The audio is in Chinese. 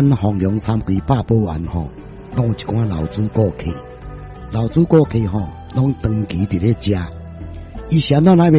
咱凤阳三规百宝园吼，拢有一寡老主顾客，老主顾客吼，拢长期伫咧食。以前咱那边